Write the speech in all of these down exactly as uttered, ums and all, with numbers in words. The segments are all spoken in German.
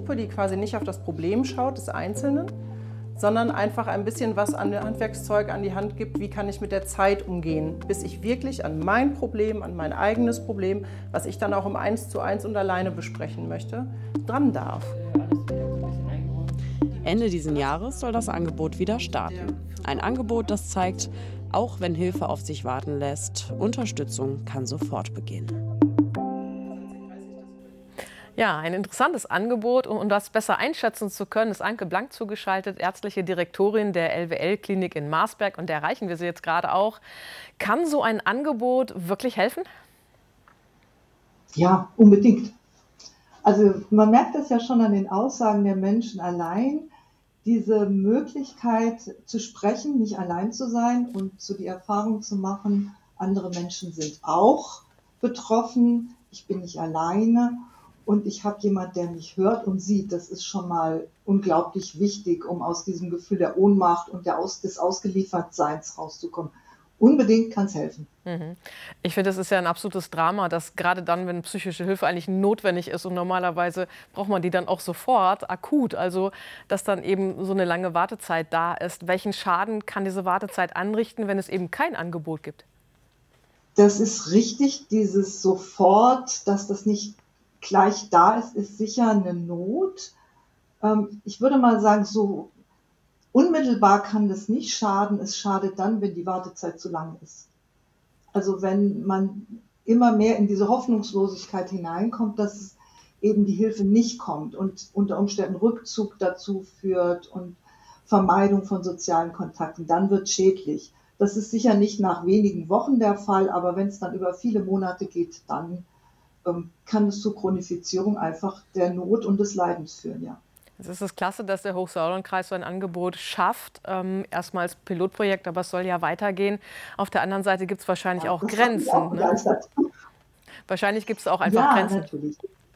Gruppe, die quasi nicht auf das Problem schaut des Einzelnen, sondern einfach ein bisschen was an Handwerkszeug an die Hand gibt, wie kann ich mit der Zeit umgehen, bis ich wirklich an mein Problem, an mein eigenes Problem, was ich dann auch im Eins zu eins und alleine besprechen möchte, dran darf. Ende dieses Jahres soll das Angebot wieder starten. Ein Angebot, das zeigt, auch wenn Hilfe auf sich warten lässt, Unterstützung kann sofort beginnen. Ja, ein interessantes Angebot. Und um das besser einschätzen zu können, ist Anke Blank zugeschaltet, ärztliche Direktorin der L W L-Klinik in Marsberg. Und da erreichen wir sie jetzt gerade auch. Kann so ein Angebot wirklich helfen? Ja, unbedingt. Also man merkt das ja schon an den Aussagen der Menschen allein. Diese Möglichkeit zu sprechen, nicht allein zu sein und so die Erfahrung zu machen, andere Menschen sind auch betroffen, ich bin nicht alleine. Und ich habe jemand, der mich hört und sieht. Das ist schon mal unglaublich wichtig, um aus diesem Gefühl der Ohnmacht und der Aus des Ausgeliefertseins rauszukommen. Unbedingt kann es helfen. Ich finde, das ist ja ein absolutes Drama, dass gerade dann, wenn psychische Hilfe eigentlich notwendig ist und normalerweise braucht man die dann auch sofort, akut, also dass dann eben so eine lange Wartezeit da ist. Welchen Schaden kann diese Wartezeit anrichten, wenn es eben kein Angebot gibt? Das ist richtig, dieses sofort, dass das nicht gleich da ist, ist sicher eine Not. Ich würde mal sagen, so unmittelbar kann das nicht schaden. Es schadet dann, wenn die Wartezeit zu lang ist. Also wenn man immer mehr in diese Hoffnungslosigkeit hineinkommt, dass eben die Hilfe nicht kommt und unter Umständen Rückzug dazu führt und Vermeidung von sozialen Kontakten, dann wird es schädlich. Das ist sicher nicht nach wenigen Wochen der Fall, aber wenn es dann über viele Monate geht, dann kann es zur Chronifizierung einfach der Not und des Leidens führen, ja. Es ist es klasse, dass der Hochsauerlandkreis so ein Angebot schafft. Ähm, erstmal als Pilotprojekt, aber es soll ja weitergehen. Auf der anderen Seite gibt es wahrscheinlich ja, auch Grenzen. Auch ne? Wahrscheinlich gibt es auch einfach ja, Grenzen. Natürlich.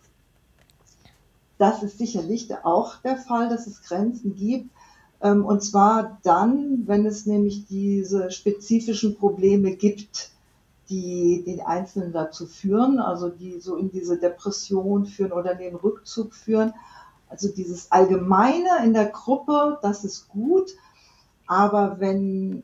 Das ist sicherlich auch der Fall, dass es Grenzen gibt. Ähm, und zwar dann, wenn es nämlich diese spezifischen Probleme gibt, die den Einzelnen dazu führen, also die so in diese Depression führen oder in den Rückzug führen. Also dieses Allgemeine in der Gruppe, das ist gut, aber wenn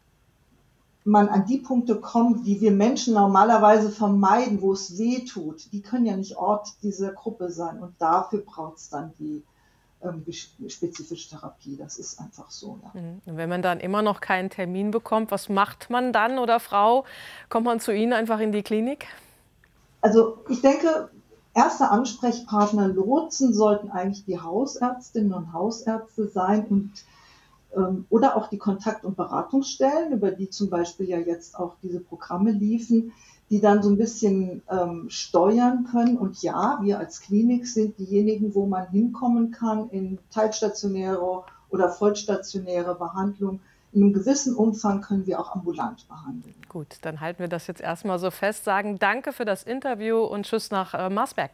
man an die Punkte kommt, die wir Menschen normalerweise vermeiden, wo es weh tut, die können ja nicht Ort dieser Gruppe sein und dafür braucht es dann die ähm, spezifische Therapie. Das ist einfach so. Ja. Und wenn man dann immer noch keinen Termin bekommt, was macht man dann oder Frau? Kommt man zu Ihnen einfach in die Klinik? Also ich denke, erster Ansprechpartner, Lotsen sollten eigentlich die Hausärztinnen und Hausärzte sein und ähm, oder auch die Kontakt- und Beratungsstellen, über die zum Beispiel ja jetzt auch diese Programme liefen, die dann so ein bisschen ähm, steuern können. Und ja, wir als Klinik sind diejenigen, wo man hinkommen kann in teilstationäre oder vollstationäre Behandlung. In einem gewissen Umfang können wir auch ambulant behandeln. Gut, dann halten wir das jetzt erstmal so fest. Sagen danke für das Interview und tschüss nach äh, Marsberg.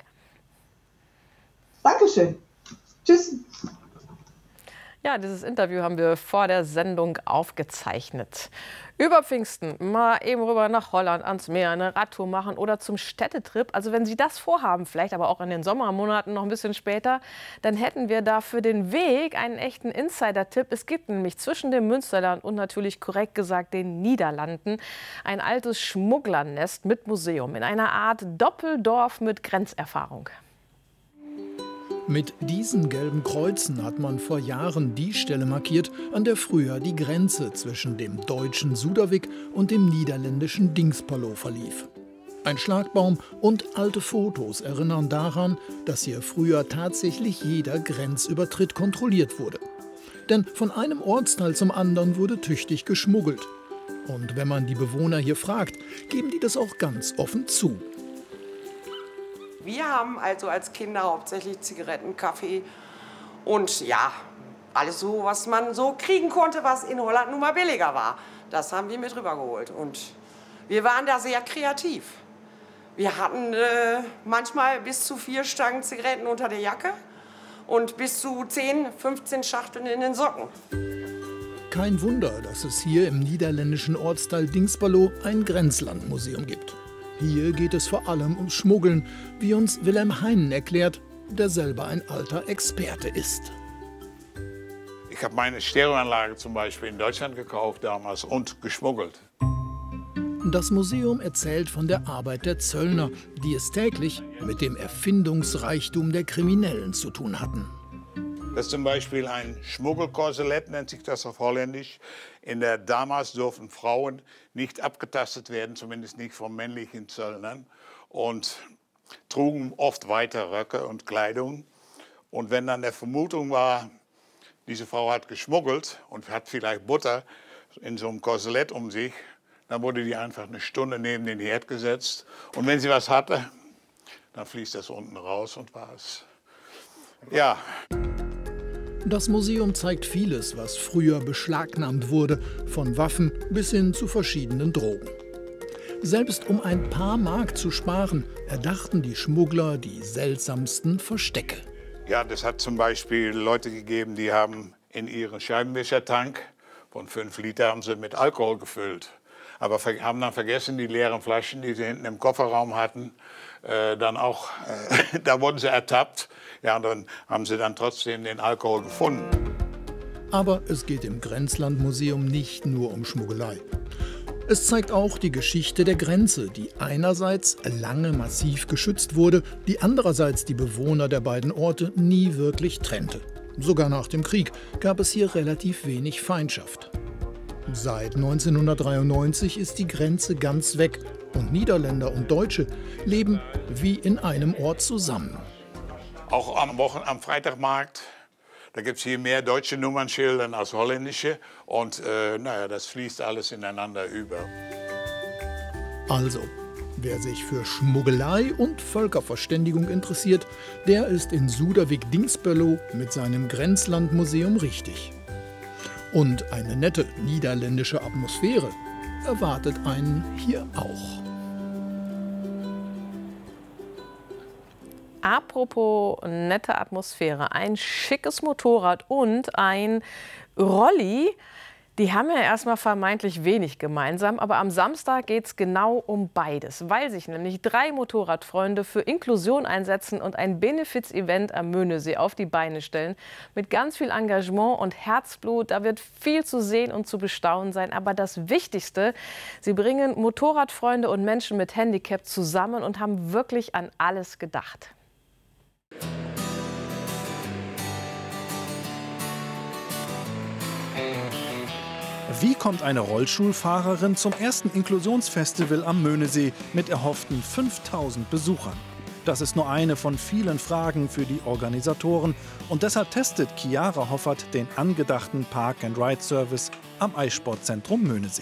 Dankeschön. Tschüss. Ja, dieses Interview haben wir vor der Sendung aufgezeichnet. Über Pfingsten mal eben rüber nach Holland ans Meer, eine Radtour machen oder zum Städtetrip. Also wenn Sie das vorhaben, vielleicht aber auch in den Sommermonaten noch ein bisschen später, dann hätten wir da für den Weg einen echten Insider-Tipp. Es gibt nämlich zwischen dem Münsterland und natürlich korrekt gesagt den Niederlanden ein altes Schmugglernest mit Museum in einer Art Doppeldorf mit Grenzerfahrung. Mit diesen gelben Kreuzen hat man vor Jahren die Stelle markiert, an der früher die Grenze zwischen dem deutschen Suderwick und dem niederländischen Dingsperlo verlief. Ein Schlagbaum und alte Fotos erinnern daran, dass hier früher tatsächlich jeder Grenzübertritt kontrolliert wurde. Denn von einem Ortsteil zum anderen wurde tüchtig geschmuggelt. Und wenn man die Bewohner hier fragt, geben die das auch ganz offen zu. Wir haben also als Kinder hauptsächlich Zigaretten, Kaffee und ja, alles so, was man so kriegen konnte, was in Holland nun mal billiger war. Das haben wir mit rübergeholt und wir waren da sehr kreativ. Wir hatten äh, manchmal bis zu vier Stangen Zigaretten unter der Jacke und bis zu zehn, fünfzehn Schachteln in den Socken. Kein Wunder, dass es hier im niederländischen Ortsteil Dingsperlo ein Grenzlandmuseum gibt. Hier geht es vor allem ums Schmuggeln, wie uns Wilhelm Heinen erklärt, der selber ein alter Experte ist. Ich habe meine Stereoanlage zum Beispiel in Deutschland gekauft damals und geschmuggelt. Das Museum erzählt von der Arbeit der Zöllner, die es täglich mit dem Erfindungsreichtum der Kriminellen zu tun hatten. Das ist zum Beispiel ein Schmuggelkorsett, nennt sich das auf Holländisch. In der damals durften Frauen nicht abgetastet werden, zumindest nicht von männlichen Zöllnern. Und trugen oft weite Röcke und Kleidung. Und wenn dann der Vermutung war, diese Frau hat geschmuggelt und hat vielleicht Butter in so einem Korsett um sich, dann wurde die einfach eine Stunde neben den Herd gesetzt. Und wenn sie was hatte, dann fließt das unten raus und war es. Ja. Das Museum zeigt vieles, was früher beschlagnahmt wurde, von Waffen bis hin zu verschiedenen Drogen. Selbst um ein paar Mark zu sparen, erdachten die Schmuggler die seltsamsten Verstecke. Ja, das hat zum Beispiel Leute gegeben, die haben in ihren Scheibenwischertank von fünf Liter haben sie mit Alkohol gefüllt. Aber haben dann vergessen, die leeren Flaschen, die sie hinten im Kofferraum hatten, äh, dann auch, äh, da wurden sie ertappt. Ja, und dann haben sie dann trotzdem den Alkohol gefunden. Aber es geht im Grenzlandmuseum nicht nur um Schmuggelei. Es zeigt auch die Geschichte der Grenze, die einerseits lange massiv geschützt wurde, die andererseits die Bewohner der beiden Orte nie wirklich trennte. Sogar nach dem Krieg gab es hier relativ wenig Feindschaft. Seit neunzehnhundertdreiundneunzig ist die Grenze ganz weg und Niederländer und Deutsche leben wie in einem Ort zusammen. Auch am Wochen, am Freitagmarkt, da gibt es hier mehr deutsche Nummernschilder als holländische. Und äh, naja, das fließt alles ineinander über. Also, wer sich für Schmuggelei und Völkerverständigung interessiert, der ist in Suderwick-Dingsperlo mit seinem Grenzlandmuseum richtig. Und eine nette niederländische Atmosphäre erwartet einen hier auch. Apropos nette Atmosphäre, ein schickes Motorrad und ein Rolli, die haben ja erstmal vermeintlich wenig gemeinsam, aber am Samstag geht es genau um beides, weil sich nämlich drei Motorradfreunde für Inklusion einsetzen und ein Benefiz-Event am Möhnesee auf die Beine stellen. Mit ganz viel Engagement und Herzblut, da wird viel zu sehen und zu bestaunen sein. Aber das Wichtigste, sie bringen Motorradfreunde und Menschen mit Handicap zusammen und haben wirklich an alles gedacht. Wie kommt eine Rollstuhlfahrerin zum ersten Inklusionsfestival am Möhnesee mit erhofften fünftausend Besuchern? Das ist nur eine von vielen Fragen für die Organisatoren. Und deshalb testet Chiara Hoffert den angedachten Park-and-Ride-Service am Eissportzentrum Möhnesee.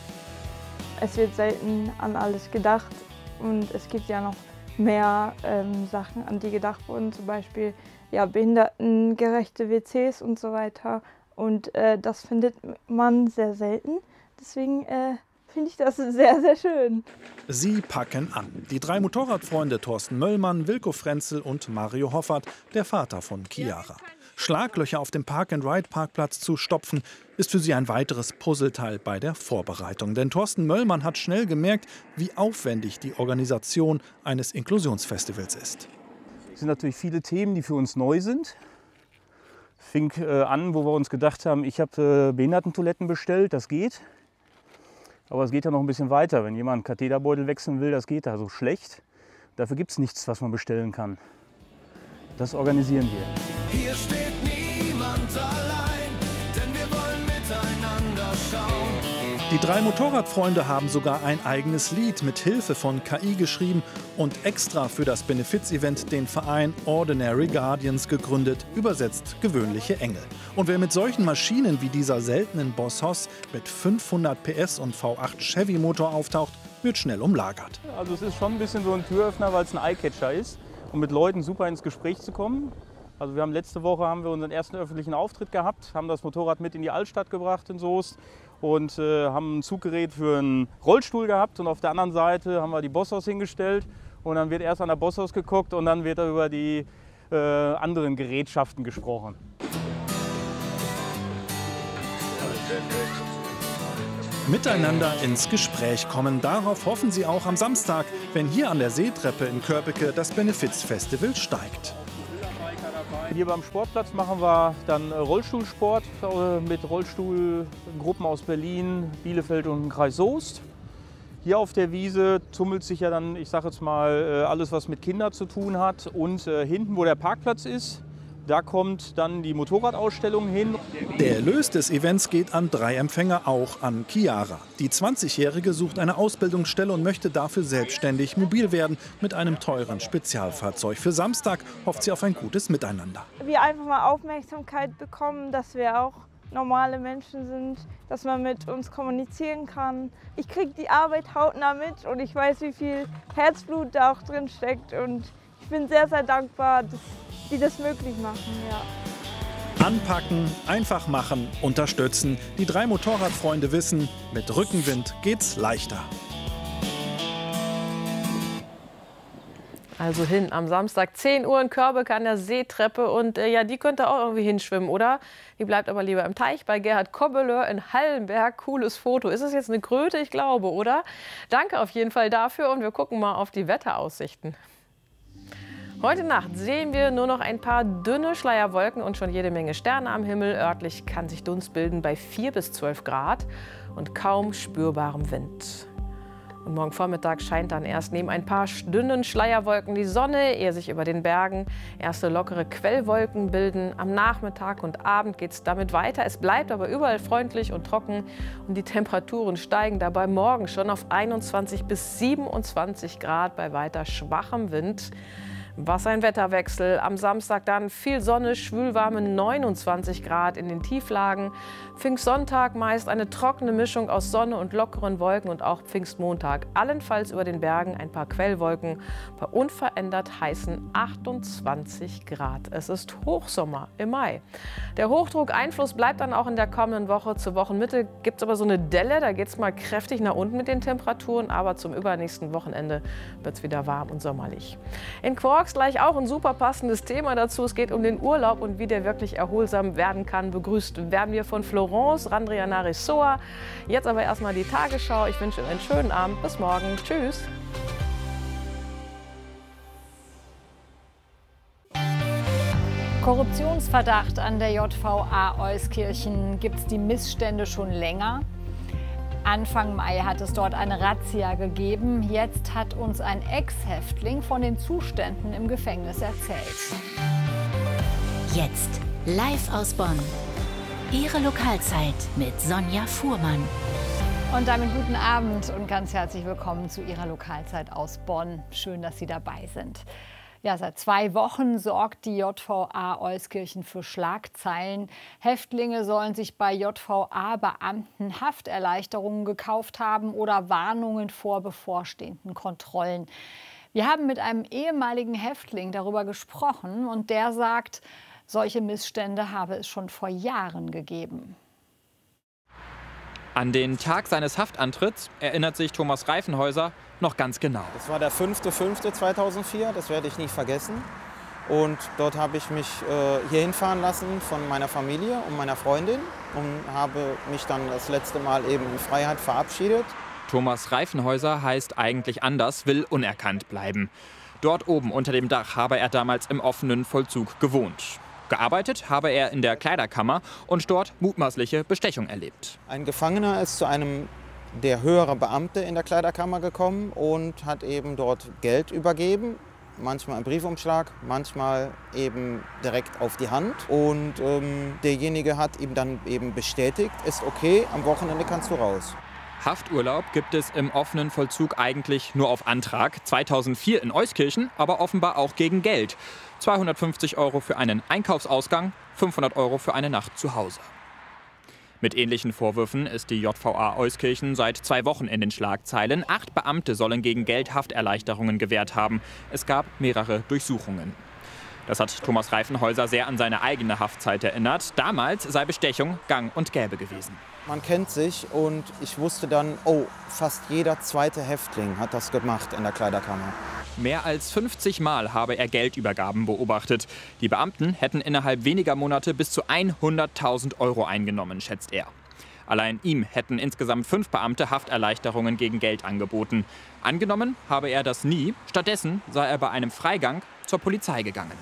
Es wird selten an alles gedacht und es gibt ja noch mehr ähm, Sachen, an die gedacht wurden, zum Beispiel ja, behindertengerechte W Cs und so weiter. Und äh, das findet man sehr selten. Deswegen äh, finde ich das sehr, sehr schön. Sie packen an. Die drei Motorradfreunde Thorsten Möllmann, Wilko Frenzel und Mario Hoffert, der Vater von Chiara. Schlaglöcher auf dem Park-and-Ride-Parkplatz zu stopfen, ist für sie ein weiteres Puzzleteil bei der Vorbereitung. Denn Thorsten Möllmann hat schnell gemerkt, wie aufwendig die Organisation eines Inklusionsfestivals ist. Es sind natürlich viele Themen, die für uns neu sind. Es fing äh, an, wo wir uns gedacht haben, ich habe äh, Behindertentoiletten bestellt, das geht. Aber es geht ja noch ein bisschen weiter. Wenn jemand einen Katheterbeutel wechseln will, das geht da so schlecht. Dafür gibt es nichts, was man bestellen kann. Das organisieren wir. Hier steht niemand allein, denn wir wollen miteinander schauen. Die drei Motorradfreunde haben sogar ein eigenes Lied mit Hilfe von K I geschrieben und extra für das Benefiz-Event den Verein Ordinary Guardians gegründet, übersetzt gewöhnliche Engel. Und wer mit solchen Maschinen wie dieser seltenen Boss Hoss mit fünfhundert P S und V acht Chevy-Motor auftaucht, wird schnell umlagert. Also es ist schon ein bisschen so ein Türöffner, weil es ein Eyecatcher ist, um mit Leuten super ins Gespräch zu kommen. Also wir haben letzte Woche haben wir unseren ersten öffentlichen Auftritt gehabt, haben das Motorrad mit in die Altstadt gebracht in Soest und äh, haben ein Zuggerät für einen Rollstuhl gehabt und auf der anderen Seite haben wir die Bosshaus hingestellt und dann wird erst an der Bosshaus geguckt und dann wird da über die äh, anderen Gerätschaften gesprochen. Miteinander ins Gespräch kommen, darauf hoffen sie auch am Samstag, wenn hier an der Seetreppe in Köpeke das Benefiz-Festival steigt. Hier beim Sportplatz machen wir dann Rollstuhlsport mit Rollstuhlgruppen aus Berlin, Bielefeld und dem Kreis Soest. Hier auf der Wiese tummelt sich ja dann, ich sage jetzt mal, alles, was mit Kindern zu tun hat. Und hinten, wo der Parkplatz ist, da kommt dann die Motorradausstellung hin. Der Erlös des Events geht an drei Empfänger, auch an Chiara. Die zwanzigjährige sucht eine Ausbildungsstelle und möchte dafür selbstständig mobil werden mit einem teuren Spezialfahrzeug. Für Samstag hofft sie auf ein gutes Miteinander. Wir einfach mal Aufmerksamkeit bekommen, dass wir auch normale Menschen sind, dass man mit uns kommunizieren kann. Ich kriege die Arbeit hautnah mit und ich weiß, wie viel Herzblut da auch drin steckt. Und ich bin sehr, sehr dankbar, dass die das möglich machen. Ja. Anpacken, einfach machen, unterstützen. Die drei Motorradfreunde wissen, mit Rückenwind geht's leichter. Also hin am Samstag, zehn Uhr in Körbeck an der Seetreppe. Und äh, ja, die könnte auch irgendwie hinschwimmen, oder? Die bleibt aber lieber im Teich bei Gerhard Kobbeleur in Hallenberg. Cooles Foto. Ist es jetzt eine Kröte? Ich glaube, oder? Danke auf jeden Fall dafür und wir gucken mal auf die Wetteraussichten. Heute Nacht sehen wir nur noch ein paar dünne Schleierwolken und schon jede Menge Sterne am Himmel. Örtlich kann sich Dunst bilden bei vier bis zwölf Grad und kaum spürbarem Wind. Und morgen Vormittag scheint dann erst neben ein paar dünnen Schleierwolken die Sonne, ehe sich über den Bergen erste lockere Quellwolken bilden. Am Nachmittag und Abend geht es damit weiter. Es bleibt aber überall freundlich und trocken und die Temperaturen steigen dabei morgen schon auf einundzwanzig bis siebenundzwanzig Grad bei weiter schwachem Wind. Was ein Wetterwechsel. Am Samstag dann viel Sonne, schwülwarme neunundzwanzig Grad in den Tieflagen. Pfingstsonntag meist eine trockene Mischung aus Sonne und lockeren Wolken und auch Pfingstmontag. Allenfalls über den Bergen ein paar Quellwolken bei unverändert heißen achtundzwanzig Grad. Es ist Hochsommer im Mai. Der Hochdruckeinfluss bleibt dann auch in der kommenden Woche. Zur Wochenmitte gibt es aber so eine Delle. Da geht es mal kräftig nach unten mit den Temperaturen. Aber zum übernächsten Wochenende wird es wieder warm und sommerlich. In Quarks gleich auch ein super passendes Thema dazu. Es geht um den Urlaub und wie der wirklich erholsam werden kann. Begrüßt werden wir von Florence Randrianarisoa. Jetzt aber erstmal die Tagesschau. Ich wünsche Ihnen einen schönen Abend. Bis morgen. Tschüss. Korruptionsverdacht an der J V A Euskirchen. Gibt es die Missstände schon länger? Anfang Mai hat es dort eine Razzia gegeben. Jetzt hat uns ein Ex-Häftling von den Zuständen im Gefängnis erzählt. Jetzt live aus Bonn. Ihre Lokalzeit mit Sonja Fuhrmann. Und damit guten Abend und ganz herzlich willkommen zu Ihrer Lokalzeit aus Bonn. Schön, dass Sie dabei sind. Ja, seit zwei Wochen sorgt die J V A Euskirchen für Schlagzeilen. Häftlinge sollen sich bei J V A-Beamten Hafterleichterungen gekauft haben oder Warnungen vor bevorstehenden Kontrollen. Wir haben mit einem ehemaligen Häftling darüber gesprochen und der sagt, solche Missstände habe es schon vor Jahren gegeben. An den Tag seines Haftantritts erinnert sich Thomas Reifenhäuser noch ganz genau. Das war der fünfte fünfte zweitausendvier, das werde ich nie vergessen. Und dort habe ich mich äh, hier hinfahren lassen von meiner Familie und meiner Freundin und habe mich dann das letzte Mal eben in Freiheit verabschiedet. Thomas Reifenhäuser heißt eigentlich anders, will unerkannt bleiben. Dort oben unter dem Dach habe er damals im offenen Vollzug gewohnt. Gearbeitet habe er in der Kleiderkammer und dort mutmaßliche Bestechung erlebt. Ein Gefangener ist zu einem der höhere Beamte in der Kleiderkammer gekommen und hat eben dort Geld übergeben. Manchmal im Briefumschlag, manchmal eben direkt auf die Hand. Und ähm, derjenige hat ihm dann eben bestätigt, ist okay, am Wochenende kannst du raus. Hafturlaub gibt es im offenen Vollzug eigentlich nur auf Antrag. zweitausendvier in Euskirchen, aber offenbar auch gegen Geld. zweihundertfünfzig Euro für einen Einkaufsausgang, fünfhundert Euro für eine Nacht zu Hause. Mit ähnlichen Vorwürfen ist die J V A Euskirchen seit zwei Wochen in den Schlagzeilen. Acht Beamte sollen gegen Geld Hafterleichterungen gewährt haben. Es gab mehrere Durchsuchungen. Das hat Thomas Reifenhäuser sehr an seine eigene Haftzeit erinnert. Damals sei Bestechung gang und gäbe gewesen. Man kennt sich und ich wusste dann, oh, fast jeder zweite Häftling hat das gemacht in der Kleiderkammer. Mehr als fünfzig Mal habe er Geldübergaben beobachtet. Die Beamten hätten innerhalb weniger Monate bis zu hunderttausend Euro eingenommen, schätzt er. Allein ihm hätten insgesamt fünf Beamte Hafterleichterungen gegen Geld angeboten. Angenommen habe er das nie. Stattdessen sei er bei einem Freigang zur Polizei gegangen.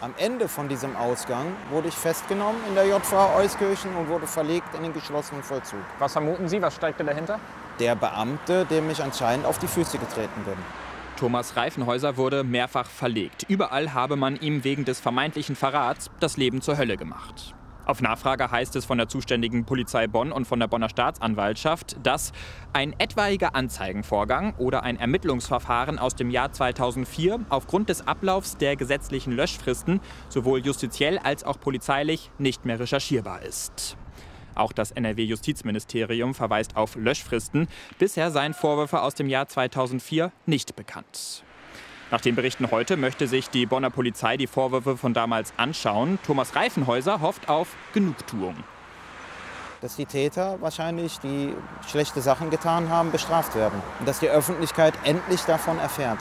Am Ende von diesem Ausgang wurde ich festgenommen in der J V A Euskirchen und wurde verlegt in den geschlossenen Vollzug. Was vermuten Sie, was steckte dahinter? Der Beamte, dem ich anscheinend auf die Füße getreten bin. Thomas Reifenhäuser wurde mehrfach verlegt. Überall habe man ihm wegen des vermeintlichen Verrats das Leben zur Hölle gemacht. Auf Nachfrage heißt es von der zuständigen Polizei Bonn und von der Bonner Staatsanwaltschaft, dass ein etwaiger Anzeigenvorgang oder ein Ermittlungsverfahren aus dem Jahr zweitausendvier aufgrund des Ablaufs der gesetzlichen Löschfristen sowohl justiziell als auch polizeilich nicht mehr recherchierbar ist. Auch das N R W-Justizministerium verweist auf Löschfristen. Bisher seien Vorwürfe aus dem Jahr zweitausendvier nicht bekannt. Nach den Berichten heute möchte sich die Bonner Polizei die Vorwürfe von damals anschauen. Thomas Reifenhäuser hofft auf Genugtuung. Dass die Täter wahrscheinlich, die schlechte Sachen getan haben, bestraft werden. Und dass die Öffentlichkeit endlich davon erfährt.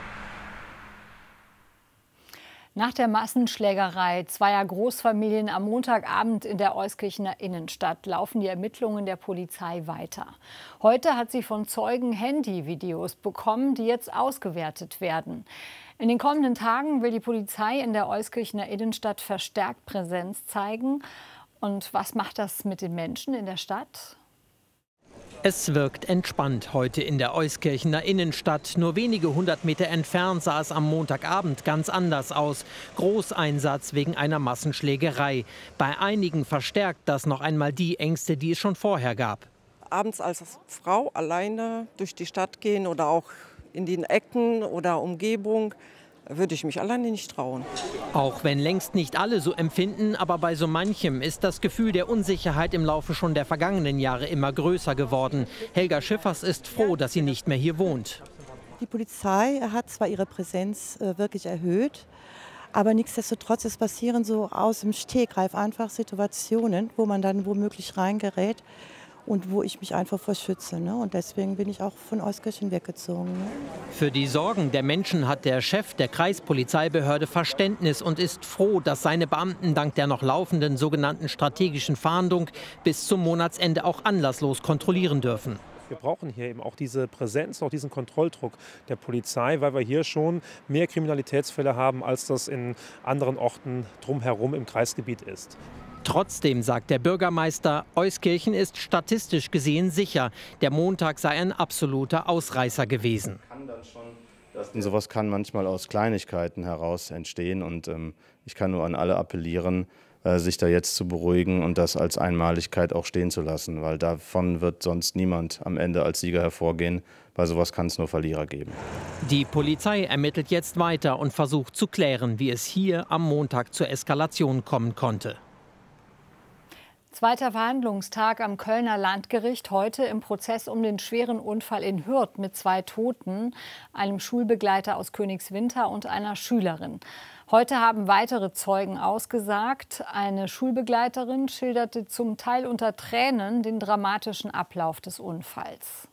Nach der Massenschlägerei zweier Großfamilien am Montagabend in der Euskirchener Innenstadt laufen die Ermittlungen der Polizei weiter. Heute hat sie von Zeugen Handyvideos bekommen, die jetzt ausgewertet werden. In den kommenden Tagen will die Polizei in der Euskirchener Innenstadt verstärkt Präsenz zeigen. Und was macht das mit den Menschen in der Stadt? Es wirkt entspannt heute in der Euskirchener Innenstadt. Nur wenige hundert Meter entfernt sah es am Montagabend ganz anders aus. Großeinsatz wegen einer Massenschlägerei. Bei einigen verstärkt das noch einmal die Ängste, die es schon vorher gab. Abends als Frau alleine durch die Stadt gehen oder auch in den Ecken oder Umgebung, würde ich mich alleine nicht trauen. Auch wenn längst nicht alle so empfinden, aber bei so manchem ist das Gefühl der Unsicherheit im Laufe schon der vergangenen Jahre immer größer geworden. Helga Schiffers ist froh, dass sie nicht mehr hier wohnt. Die Polizei hat zwar ihre Präsenz äh, wirklich erhöht, aber nichtsdestotrotz, es passieren so aus dem Stegreif einfach Situationen, wo man dann womöglich reingerät. Und wo ich mich einfach vor schütze. Ne? Und deswegen bin ich auch von Euskirchen weggezogen. Ne? Für die Sorgen der Menschen hat der Chef der Kreispolizeibehörde Verständnis und ist froh, dass seine Beamten dank der noch laufenden sogenannten strategischen Fahndung bis zum Monatsende auch anlasslos kontrollieren dürfen. Wir brauchen hier eben auch diese Präsenz, auch diesen Kontrolldruck der Polizei, weil wir hier schon mehr Kriminalitätsfälle haben, als das in anderen Orten drumherum im Kreisgebiet ist. Trotzdem sagt der Bürgermeister, Euskirchen ist statistisch gesehen sicher. Der Montag sei ein absoluter Ausreißer gewesen. Und sowas kann manchmal aus Kleinigkeiten heraus entstehen. Und ähm, ich kann nur an alle appellieren, äh, sich da jetzt zu beruhigen und das als Einmaligkeit auch stehen zu lassen. Weil davon wird sonst niemand am Ende als Sieger hervorgehen. Bei sowas kann es nur Verlierer geben. Die Polizei ermittelt jetzt weiter und versucht zu klären, wie es hier am Montag zur Eskalation kommen konnte. Zweiter Verhandlungstag am Kölner Landgericht, heute im Prozess um den schweren Unfall in Hürth mit zwei Toten, einem Schulbegleiter aus Königswinter und einer Schülerin. Heute haben weitere Zeugen ausgesagt. Eine Schulbegleiterin schilderte zum Teil unter Tränen den dramatischen Ablauf des Unfalls.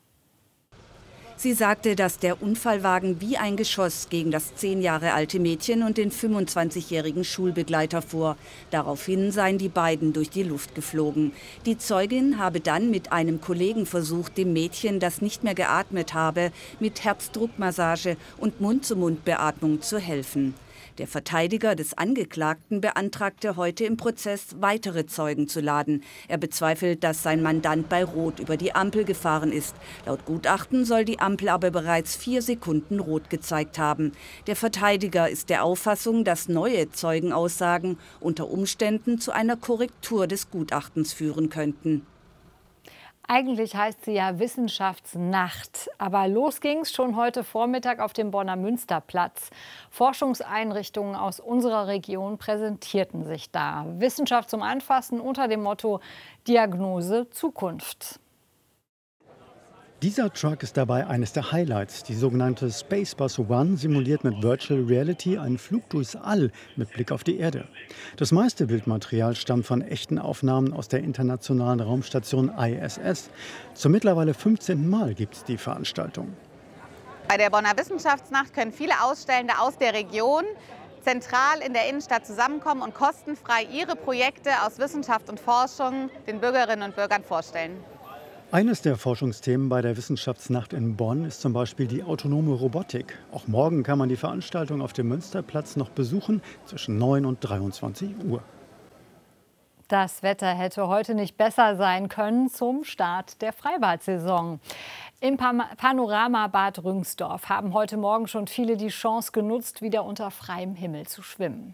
Sie sagte, dass der Unfallwagen wie ein Geschoss gegen das zehn Jahre alte Mädchen und den fünfundzwanzigjährigen Schulbegleiter fuhr. Daraufhin seien die beiden durch die Luft geflogen. Die Zeugin habe dann mit einem Kollegen versucht, dem Mädchen, das nicht mehr geatmet habe, mit Herzdruckmassage und Mund-zu-Mund-Beatmung zu helfen. Der Verteidiger des Angeklagten beantragte heute im Prozess, weitere Zeugen zu laden. Er bezweifelt, dass sein Mandant bei Rot über die Ampel gefahren ist. Laut Gutachten soll die Ampel aber bereits vier Sekunden rot gezeigt haben. Der Verteidiger ist der Auffassung, dass neue Zeugenaussagen unter Umständen zu einer Korrektur des Gutachtens führen könnten. Eigentlich heißt sie ja Wissenschaftsnacht. Aber los ging's schon heute Vormittag auf dem Bonner Münsterplatz. Forschungseinrichtungen aus unserer Region präsentierten sich da. Wissenschaft zum Anfassen unter dem Motto Diagnose Zukunft. Dieser Truck ist dabei eines der Highlights. Die sogenannte Spacebus One simuliert mit Virtual Reality einen Flug durchs All mit Blick auf die Erde. Das meiste Bildmaterial stammt von echten Aufnahmen aus der internationalen Raumstation I S S. Zum mittlerweile fünfzehnten Mal gibt es die Veranstaltung. Bei der Bonner Wissenschaftsnacht können viele Ausstellende aus der Region zentral in der Innenstadt zusammenkommen und kostenfrei ihre Projekte aus Wissenschaft und Forschung den Bürgerinnen und Bürgern vorstellen. Eines der Forschungsthemen bei der Wissenschaftsnacht in Bonn ist zum Beispiel die autonome Robotik. Auch morgen kann man die Veranstaltung auf dem Münsterplatz noch besuchen, zwischen neun und dreiundzwanzig Uhr. Das Wetter hätte heute nicht besser sein können zum Start der Freibad-Saison. Im Panoramabad Rüngsdorf haben heute Morgen schon viele die Chance genutzt, wieder unter freiem Himmel zu schwimmen.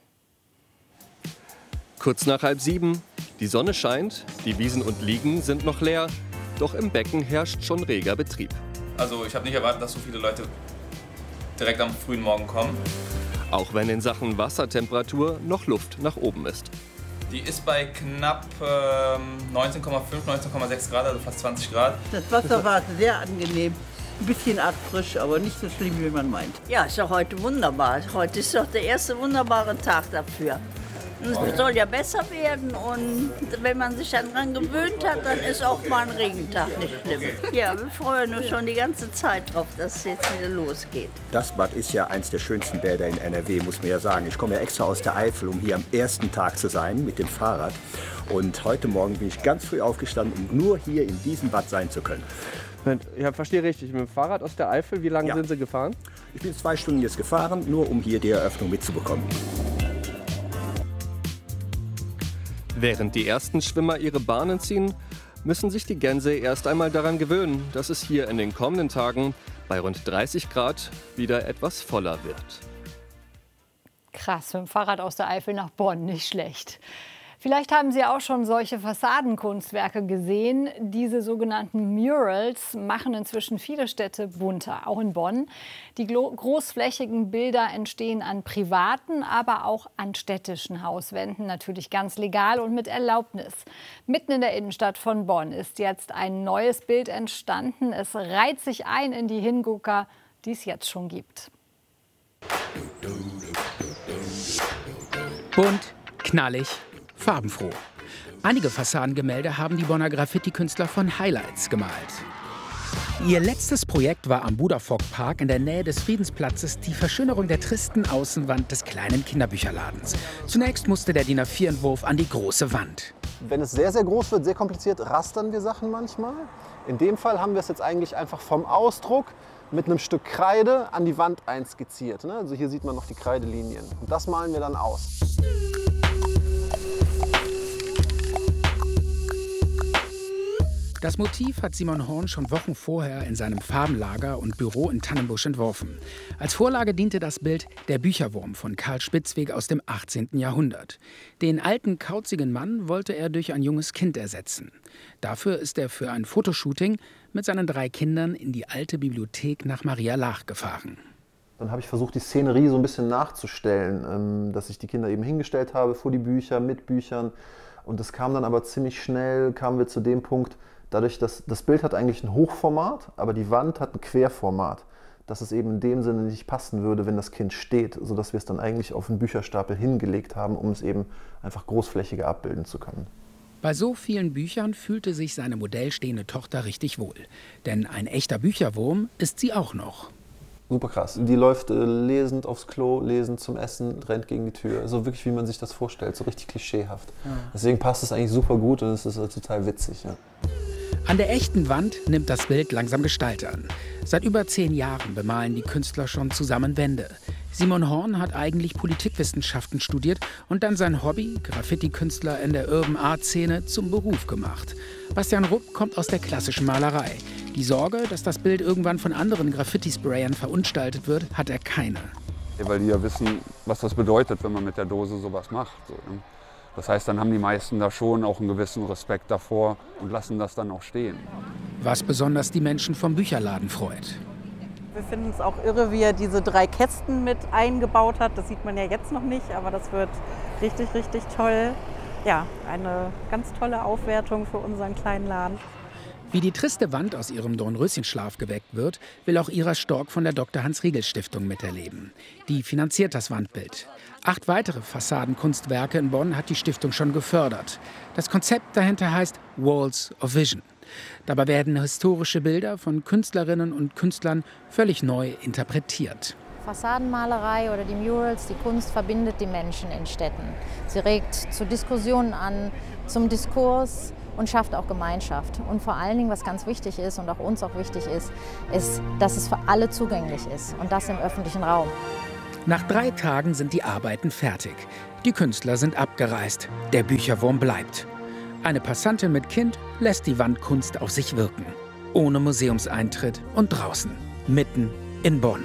Kurz nach halb sieben, die Sonne scheint, die Wiesen und Liegen sind noch leer. Doch im Becken herrscht schon reger Betrieb. Also ich habe nicht erwartet, dass so viele Leute direkt am frühen Morgen kommen. Auch wenn in Sachen Wassertemperatur noch Luft nach oben ist. Die ist bei knapp ähm, neunzehn Komma fünf, neunzehn Komma sechs Grad, also fast zwanzig Grad. Das Wasser war sehr angenehm. Ein bisschen artfrisch, aber nicht so schlimm, wie man meint. Ja, ist doch heute wunderbar. Heute ist doch der erste wunderbare Tag dafür. Es soll ja besser werden und wenn man sich dann dran gewöhnt hat, dann ist auch mal ein Regentag nicht schlimm. Ja, wir freuen uns schon die ganze Zeit drauf, dass es jetzt wieder losgeht. Das Bad ist ja eins der schönsten Bäder in N R W, muss man ja sagen. Ich komme ja extra aus der Eifel, um hier am ersten Tag zu sein mit dem Fahrrad. Und heute Morgen bin ich ganz früh aufgestanden, um nur hier in diesem Bad sein zu können. Ja, verstehe richtig. Mit dem Fahrrad aus der Eifel, wie lange ja. sind Sie gefahren? Ich bin zwei Stunden jetzt gefahren, nur um hier die Eröffnung mitzubekommen. Während die ersten Schwimmer ihre Bahnen ziehen, müssen sich die Gänse erst einmal daran gewöhnen, dass es hier in den kommenden Tagen bei rund dreißig Grad wieder etwas voller wird. Krass, mit dem Fahrrad aus der Eifel nach Bonn, nicht schlecht. Vielleicht haben Sie auch schon solche Fassadenkunstwerke gesehen. Diese sogenannten Murals machen inzwischen viele Städte bunter, auch in Bonn. Die großflächigen Bilder entstehen an privaten, aber auch an städtischen Hauswänden, natürlich ganz legal und mit Erlaubnis. Mitten in der Innenstadt von Bonn ist jetzt ein neues Bild entstanden. Es reiht sich ein in die Hingucker, die es jetzt schon gibt. Bunt, knallig, farbenfroh. Einige Fassadengemälde haben die Bonner Graffiti-Künstler von Highlights gemalt. Ihr letztes Projekt war am Budafock-Park in der Nähe des Friedensplatzes die Verschönerung der tristen Außenwand des kleinen Kinderbücherladens. Zunächst musste der D I N A vier Entwurf an die große Wand. Wenn es sehr, sehr groß wird, sehr kompliziert, rastern wir Sachen manchmal. In dem Fall haben wir es jetzt eigentlich einfach vom Ausdruck mit einem Stück Kreide an die Wand einskizziert. Also hier sieht man noch die Kreidelinien. Und das malen wir dann aus. Das Motiv hat Simon Horn schon Wochen vorher in seinem Farbenlager und Büro in Tannenbusch entworfen. Als Vorlage diente das Bild Der Bücherwurm von Karl Spitzweg aus dem achtzehnten Jahrhundert. Den alten, kauzigen Mann wollte er durch ein junges Kind ersetzen. Dafür ist er für ein Fotoshooting mit seinen drei Kindern in die alte Bibliothek nach Maria Laach gefahren. Dann habe ich versucht, die Szenerie so ein bisschen nachzustellen, dass ich die Kinder eben hingestellt habe vor die Bücher, mit Büchern. Und das kam dann aber ziemlich schnell, kamen wir zu dem Punkt, dadurch, dass das Bild hat eigentlich ein Hochformat, aber die Wand hat ein Querformat, dass es eben in dem Sinne nicht passen würde, wenn das Kind steht, sodass wir es dann eigentlich auf einen Bücherstapel hingelegt haben, um es eben einfach großflächiger abbilden zu können. Bei so vielen Büchern fühlte sich seine modellstehende Tochter richtig wohl. Denn ein echter Bücherwurm ist sie auch noch. Super krass. Die läuft äh, lesend aufs Klo, lesend zum Essen, rennt gegen die Tür. So wirklich, wie man sich das vorstellt, so richtig klischeehaft. Ja. Deswegen passt es eigentlich super gut und es ist äh, total witzig. Ja. An der echten Wand nimmt das Bild langsam Gestalt an. Seit über zehn Jahren bemalen die Künstler schon zusammen Wände. Simon Horn hat eigentlich Politikwissenschaften studiert und dann sein Hobby, Graffiti-Künstler in der Urban Art-Szene, zum Beruf gemacht. Bastian Rupp kommt aus der klassischen Malerei. Die Sorge, dass das Bild irgendwann von anderen Graffiti-Sprayern verunstaltet wird, hat er keine. Weil die ja wissen, was das bedeutet, wenn man mit der Dose sowas macht. So, ne? Das heißt, dann haben die meisten da schon auch einen gewissen Respekt davor und lassen das dann auch stehen. Was besonders die Menschen vom Bücherladen freut. Wir finden es auch irre, wie er diese drei Kästen mit eingebaut hat. Das sieht man ja jetzt noch nicht, aber das wird richtig, richtig toll. Ja, eine ganz tolle Aufwertung für unseren kleinen Laden. Wie die triste Wand aus ihrem Dornröschenschlaf geweckt wird, will auch Ira Stork von der Doktor Hans-Riegel-Stiftung miterleben. Die finanziert das Wandbild. Acht weitere Fassadenkunstwerke in Bonn hat die Stiftung schon gefördert. Das Konzept dahinter heißt Walls of Vision. Dabei werden historische Bilder von Künstlerinnen und Künstlern völlig neu interpretiert. Fassadenmalerei oder die Murals, die Kunst verbindet die Menschen in Städten. Sie regt zu Diskussionen an, zum Diskurs und schafft auch Gemeinschaft. Und vor allen Dingen, was ganz wichtig ist und auch uns auch wichtig ist, ist, dass es für alle zugänglich ist und das im öffentlichen Raum. Nach drei Tagen sind die Arbeiten fertig. Die Künstler sind abgereist. Der Bücherwurm bleibt. Eine Passantin mit Kind lässt die Wandkunst auf sich wirken. Ohne Museumseintritt und draußen, mitten in Bonn.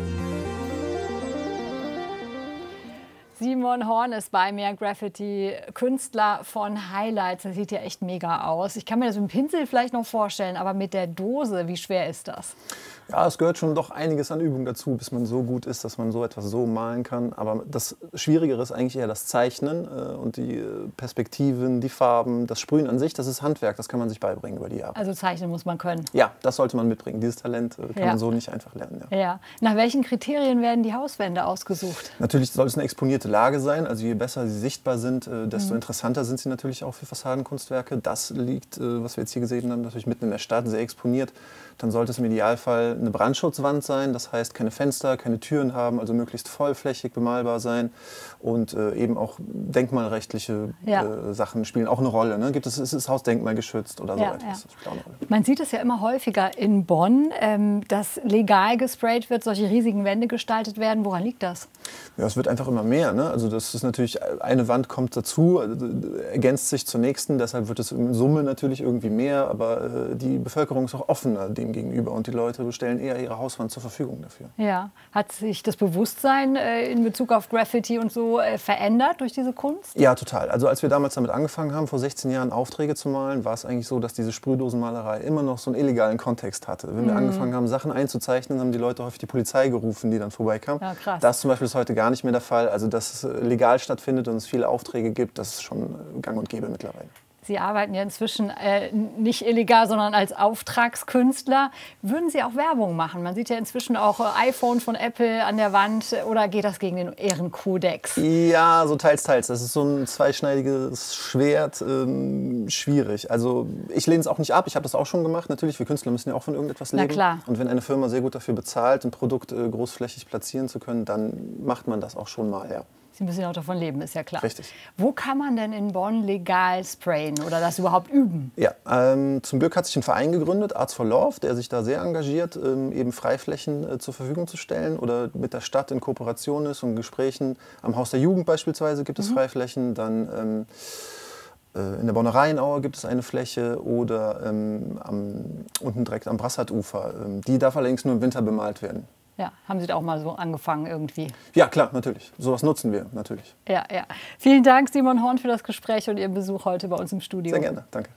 Simon Horn ist bei mir, Graffiti-Künstler von Highlights. Das sieht ja echt mega aus. Ich kann mir das mit dem Pinsel vielleicht noch vorstellen, aber mit der Dose, wie schwer ist das? Ja, es gehört schon doch einiges an Übung dazu, bis man so gut ist, dass man so etwas so malen kann. Aber das Schwierigere ist eigentlich eher das Zeichnen äh, und die Perspektiven, die Farben, das Sprühen an sich. Das ist Handwerk, das kann man sich beibringen über die Jahre. Also zeichnen muss man können? Ja, das sollte man mitbringen. Dieses Talent äh, kann ja. man so nicht einfach lernen. Ja. Ja. Nach welchen Kriterien werden die Hauswände ausgesucht? Natürlich soll es eine exponierte Lage sein. Also je besser sie sichtbar sind, äh, desto Mhm. interessanter sind sie natürlich auch für Fassadenkunstwerke. Das liegt, äh, was wir jetzt hier gesehen haben, natürlich mitten in der Stadt, sehr exponiert. Dann sollte es im Idealfall eine Brandschutzwand sein, das heißt keine Fenster, keine Türen haben, also möglichst vollflächig bemalbar sein. Und äh, eben auch denkmalrechtliche Ja. äh, Sachen spielen auch eine Rolle. Ne? Gibt es, ist das Haus denkmalgeschützt oder so Ja, etwas? ja. Das spielt auch eine Rolle. Man sieht es ja immer häufiger in Bonn, ähm, dass legal gesprayt wird, solche riesigen Wände gestaltet werden. Woran liegt das? Ja, es wird einfach immer mehr. Ne? Also das ist natürlich, eine Wand kommt dazu, äh, ergänzt sich zur nächsten, deshalb wird es in Summe natürlich irgendwie mehr, aber äh, die Bevölkerung ist auch offener dem gegenüber und die Leute stellen eher ihre Hauswand zur Verfügung dafür. Ja. Hat sich das Bewusstsein äh, in Bezug auf Graffiti und so äh, verändert durch diese Kunst? Ja, total. Also als wir damals damit angefangen haben, vor sechzehn Jahren Aufträge zu malen, war es eigentlich so, dass diese Sprühdosenmalerei immer noch so einen illegalen Kontext hatte. Wenn wir Mhm. angefangen haben, Sachen einzuzeichnen, haben die Leute häufig die Polizei gerufen, die dann vorbeikam. Ja, krass. Das zum Beispiel ist heute gar nicht mehr der Fall. Also dass es legal stattfindet und es viele Aufträge gibt, das ist schon gang und gäbe mittlerweile. Sie arbeiten ja inzwischen äh, nicht illegal, sondern als Auftragskünstler. Würden Sie auch Werbung machen? Man sieht ja inzwischen auch äh, iPhone von Apple an der Wand. Oder geht das gegen den Ehrenkodex? Ja, so teils, teils. Das ist so ein zweischneidiges Schwert. Ähm, schwierig. Also ich lehne es auch nicht ab. Ich habe das auch schon gemacht. Natürlich, wir Künstler müssen ja auch von irgendetwas Na leben. klar. Und wenn eine Firma sehr gut dafür bezahlt, ein Produkt äh, großflächig platzieren zu können, dann macht man das auch schon mal, ja. Sie müssen ja auch davon leben, ist ja klar. Richtig. Wo kann man denn in Bonn legal sprayen oder das überhaupt üben? Ja, ähm, zum Glück hat sich ein Verein gegründet, Arts for Love, der sich da sehr engagiert, ähm, eben Freiflächen äh, zur Verfügung zu stellen oder mit der Stadt in Kooperation ist und Gesprächen. Am Haus der Jugend beispielsweise gibt es Mhm. Freiflächen, dann ähm, äh, in der Bonner Rheinaue gibt es eine Fläche oder ähm, am, unten direkt am Brassardufer. Ähm, die darf allerdings nur im Winter bemalt werden. Ja, haben Sie da auch mal so angefangen irgendwie? Ja, klar, natürlich. Sowas nutzen wir, natürlich. Ja, ja. Vielen Dank, Simon Horn, für das Gespräch und Ihren Besuch heute bei uns im Studio. Sehr gerne, danke.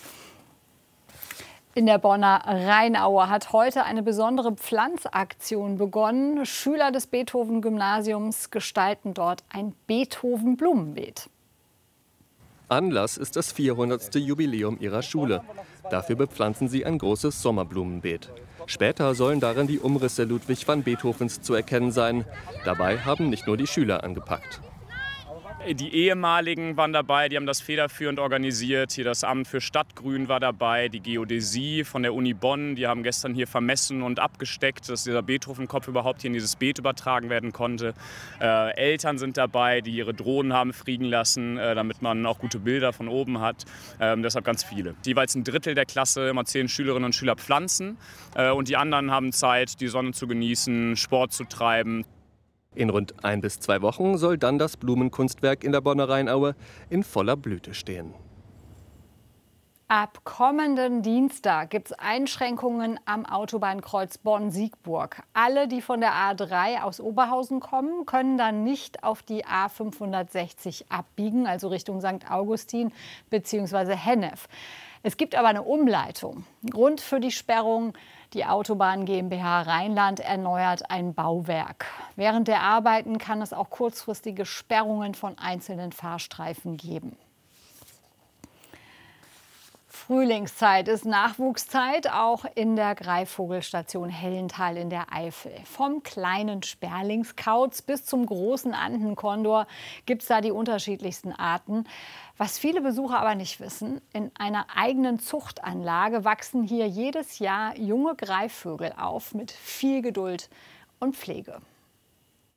In der Bonner Rheinaue hat heute eine besondere Pflanzaktion begonnen. Schüler des Beethoven-Gymnasiums gestalten dort ein Beethoven-Blumenbeet. Anlass ist das vierhundertste Jubiläum ihrer Schule. Dafür bepflanzen sie ein großes Sommerblumenbeet. Später sollen darin die Umrisse Ludwig van Beethovens zu erkennen sein. Dabei haben nicht nur die Schüler angepackt. Die Ehemaligen waren dabei, die haben das federführend organisiert. Hier das Amt für Stadtgrün war dabei, die Geodäsie von der Uni Bonn. Die haben gestern hier vermessen und abgesteckt, dass dieser Beethoven-Kopf überhaupt hier in dieses Beet übertragen werden konnte. Äh, Eltern sind dabei, die ihre Drohnen haben fliegen lassen, äh, damit man auch gute Bilder von oben hat. Ähm, deshalb ganz viele. Jeweils ein Drittel der Klasse, immer zehn Schülerinnen und Schüler pflanzen. Äh, und die anderen haben Zeit, die Sonne zu genießen, Sport zu treiben. In rund ein bis zwei Wochen soll dann das Blumenkunstwerk in der Bonner Rheinaue in voller Blüte stehen. Ab kommenden Dienstag gibt es Einschränkungen am Autobahnkreuz Bonn-Siegburg. Alle, die von der A drei aus Oberhausen kommen, können dann nicht auf die A fünfhundertsechzig abbiegen, also Richtung Sankt Augustin bzw. Hennef. Es gibt aber eine Umleitung. Grund für die Sperrung: die Autobahn GmbH Rheinland erneuert ein Bauwerk. Während der Arbeiten kann es auch kurzfristige Sperrungen von einzelnen Fahrstreifen geben. Frühlingszeit ist Nachwuchszeit, auch in der Greifvogelstation Hellental in der Eifel. Vom kleinen Sperlingskauz bis zum großen Andenkondor gibt es da die unterschiedlichsten Arten. Was viele Besucher aber nicht wissen: in einer eigenen Zuchtanlage wachsen hier jedes Jahr junge Greifvögel auf mit viel Geduld und Pflege.